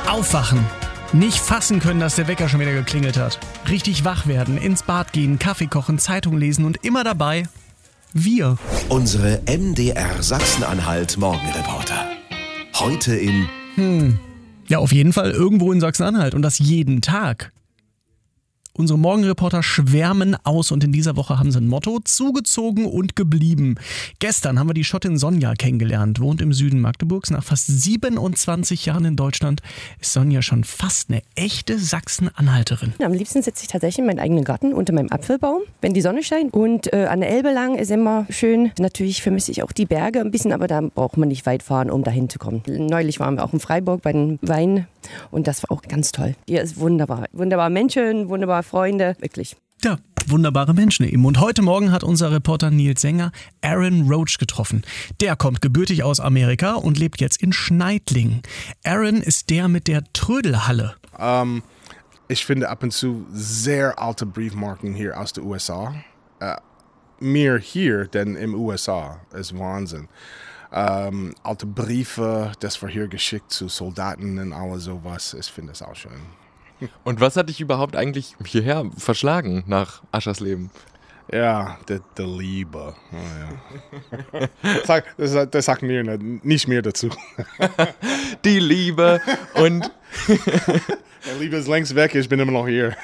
Aufwachen. Nicht fassen können, dass der Wecker schon wieder geklingelt hat. Richtig wach werden, ins Bad gehen, Kaffee kochen, Zeitung lesen und immer dabei wir. Unsere MDR Sachsen-Anhalt Morgenreporter. Heute in... Ja, auf jeden Fall irgendwo in Sachsen-Anhalt und das jeden Tag. Unsere Morgenreporter schwärmen aus und in dieser Woche haben sie ein Motto: zugezogen und geblieben. Gestern haben wir die Schottin Sonja kennengelernt, wohnt im Süden Magdeburgs. Nach fast 27 Jahren in Deutschland ist Sonja schon fast eine echte Sachsen-Anhalterin. Am liebsten sitze ich tatsächlich in meinem eigenen Garten unter meinem Apfelbaum, wenn die Sonne scheint. Und an der Elbe lang ist immer schön. Natürlich vermisse ich auch die Berge ein bisschen, aber da braucht man nicht weit fahren, um dahin zu kommen. Neulich waren wir auch in Freiburg bei den Weinen und das war auch ganz toll. Hier ist wunderbar. Wunderbare Menschen, wunderbare Freunde, wirklich. Ja, wunderbare Menschen eben. Und heute Morgen hat unser Reporter Nils Sänger Aaron Roach getroffen. Der kommt gebürtig aus Amerika und lebt jetzt in Schneidlingen. Aaron ist der mit der Trödelhalle. Ich finde ab und zu sehr alte Briefmarken hier aus den USA. Mehr hier denn im USA. Das ist Wahnsinn. Alte Briefe, das wir hier geschickt zu Soldaten und alles sowas. Ich finde das auch schön. Und was hat dich überhaupt eigentlich hierher verschlagen nach Aschersleben? Ja, die Liebe. Oh, ja. Das sagt mir nicht mehr dazu. Die Liebe und... Die Liebe ist längst weg, ich bin immer noch hier.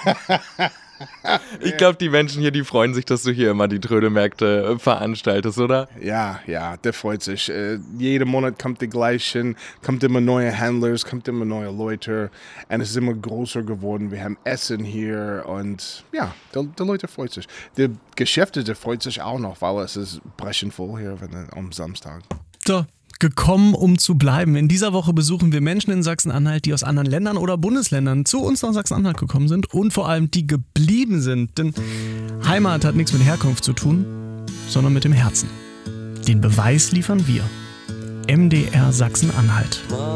Ich glaube, die Menschen hier, die freuen sich, dass du hier immer die Trödelmärkte veranstaltest, oder? Ja, der freut sich. Jeden Monat kommt die gleichen, kommt immer neue Händler, kommt immer neue Leute und es ist immer größer geworden. Wir haben Essen hier und ja, die Leute freuen sich. Die Geschäfte, die freuen sich auch noch, weil es ist brechend voll hier am Samstag. So. Gekommen, um zu bleiben. In dieser Woche besuchen wir Menschen in Sachsen-Anhalt, die aus anderen Ländern oder Bundesländern zu uns nach Sachsen-Anhalt gekommen sind und vor allem die geblieben sind. Denn Heimat hat nichts mit Herkunft zu tun, sondern mit dem Herzen. Den Beweis liefern wir. MDR Sachsen-Anhalt.